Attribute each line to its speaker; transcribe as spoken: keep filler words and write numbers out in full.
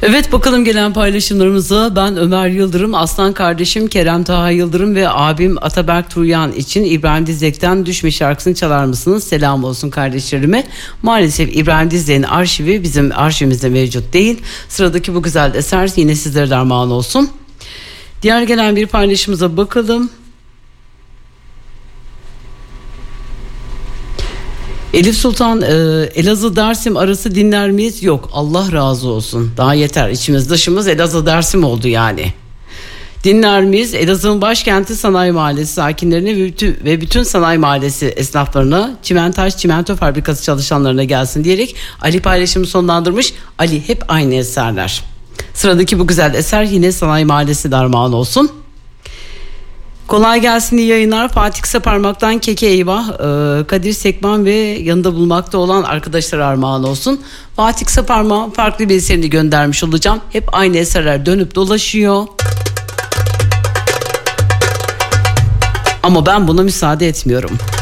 Speaker 1: Evet, bakalım gelen paylaşımlarımıza. Ben Ömer Yıldırım, aslan kardeşim Kerem Taha Yıldırım ve abim Ataberk Tuğyan için İbrahim Dizek'ten Düşme şarkısını çalar mısınız? Selam olsun kardeşlerime. Maalesef İbrahim Dizek'in arşivi bizim arşivimizde mevcut değil. Sıradaki bu güzel eser yine sizlere de armağan olsun. Diğer gelen bir paylaşımıza bakalım. Elif Sultan, e, Elazığ Dersim arası dinler miyiz? Yok, Allah razı olsun. Daha yeter, içimiz dışımız Elazığ Dersim oldu yani. Dinler miyiz? Elazığ'ın başkenti Sanayi Mahallesi sakinlerine ve bütün, ve bütün Sanayi Mahallesi esnaflarına, Çimentaş Çimento Fabrikası çalışanlarına gelsin diyerek Ali paylaşımı sonlandırmış. Ali, hep aynı eserler. Sıradaki bu güzel eser yine Sanayi Mahallesi darmağın olsun. Kolay gelsin, iyi yayınlar. Fatih Kısaparmak'tan Keke Eyvah, ee, Kadir Sekman ve yanında bulunmakta olan arkadaşlar armağan olsun. Fatih Kısaparmak'ın farklı bir eserini göndermiş olacağım. Hep aynı eserler dönüp dolaşıyor. Ama ben buna müsaade etmiyorum.